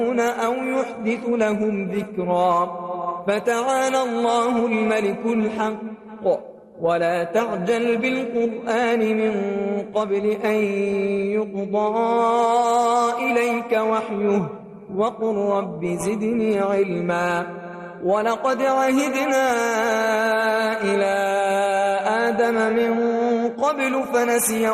أو يحدث لهم ذكرا فتعالى الله الملك الحق ولا تعجل بالقرآن من قبل أن يقضى إليك وحيه وقل رب زدني علما ولقد عهدنا إلى آدم من قبل فنسي